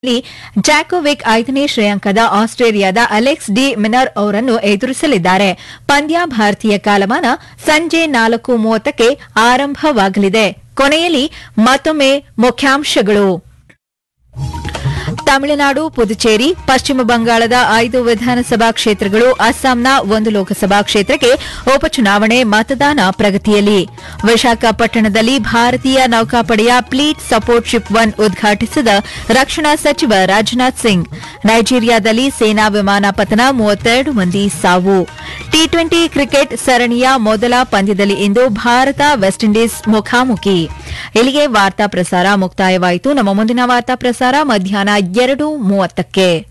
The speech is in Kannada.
ಜಾಕೋವಿಕ್ 5ನೇ ಶ್ರೇಯಾಂಕದ ಆಸ್ಟ್ರೇಲಿಯಾದ ಅಲೆಕ್ಸ್ ಡಿ ಮಿನರ್ ಅವರನ್ನು ಎದುರಿಸಲಿದ್ದಾರೆ. ಪಂದ್ಯ ಭಾರತೀಯ ಕಾಲಮಾನ ಸಂಜೆ 4:30ಕ್ಕೆ ಆರಂಭವಾಗಲಿದೆ. ಕೊನೆಯಲ್ಲಿ ಮತ್ತೊಮ್ಮೆ ಮುಖ್ಯಾಂಶಗಳು. ತಮಿಳುನಾಡು, ಪುದುಚೇರಿ, ಪಶ್ಚಿಮ ಬಂಗಾಳದ 5 ವಿಧಾನಸಭಾ ಕ್ಷೇತ್ರಗಳು, ಅಸ್ಸಾಂನ 1 ಲೋಕಸಭಾ ಕ್ಷೇತ್ರಕ್ಕೆ ಉಪಚುನಾವಣೆ ಮತದಾನ ಪ್ರಗತಿಯಲ್ಲಿ. ವಿಶಾಖಪಟ್ಟಣದಲ್ಲಿ ಭಾರತೀಯ ನೌಕಾಪಡೆಯ ಫ್ಲೀಟ್ ಸಪೋರ್ಟ್ ಶಿಪ್ 1 ಉದ್ಘಾಟಿಸಿದ ರಕ್ಷಣಾ ಸಚಿವ ರಾಜನಾಥ್ ಸಿಂಗ್. ನೈಜೀರಿಯಾದಲ್ಲಿ ಸೇನಾ ವಿಮಾನ ಪತನ, 32 ಮಂದಿ ಸಾವು. ಟಿ20 ಕ್ರಿಕೆಟ್ ಸರಣಿಯ ಮೊದಲ ಪಂದ್ಯದಲ್ಲಿ ಇಂದು ಭಾರತ ವೆಸ್ಟ್ ಇಂಡೀಸ್ ಮುಖಾಮುಖಿ. ಇಲ್ಲಿಗೆ ವಾರ್ತಾ ಪ್ರಸಾರ ಮುಕ್ತಾಯವಾಯಿತು. ನಮ್ಮ ಮುಂದಿನ ವಾರ್ತಾ ಪ್ರಸಾರ ಮಧ್ಯಾಹ್ನ 2:30ಕ್ಕೆ.